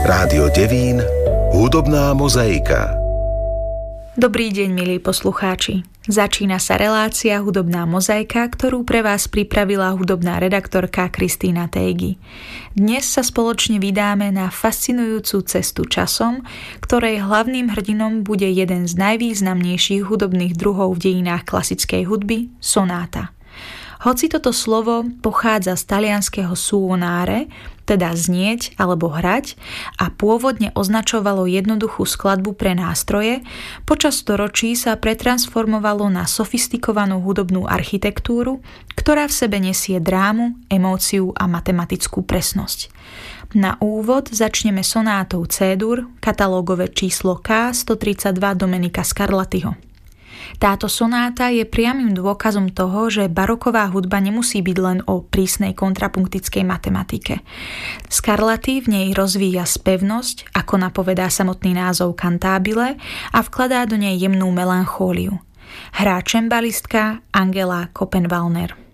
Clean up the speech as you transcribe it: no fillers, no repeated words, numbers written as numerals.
Rádio Devín, hudobná mozaika. Dobrý deň, milí poslucháči. Začína sa relácia Hudobná mozaika, ktorú pre vás pripravila hudobná redaktorka Kristína Tejgy. Dnes sa spoločne vydáme na fascinujúcu cestu časom, ktorej hlavným hrdinom bude jeden z najvýznamnejších hudobných druhov v dejinách klasickej hudby, sonáta. Hoci toto slovo pochádza z talianskeho suonare, teda znieť alebo hrať, a pôvodne označovalo jednoduchú skladbu pre nástroje, počas storočí sa pretransformovalo na sofistikovanú hudobnú architektúru, ktorá v sebe nesie drámu, emóciu a matematickú presnosť. Na úvod začneme sonátou C-dur, katalógové číslo K132 Domenica Scarlattiho. Táto sonáta je priamym dôkazom toho, že baroková hudba nemusí byť len o prísnej kontrapunktickej matematike. Scarlatti v nej rozvíja spevnosť, ako napovedá samotný názov cantabile, a vkladá do nej jemnú melanchóliu. Hrá čembalistka Angela Koppenwallner.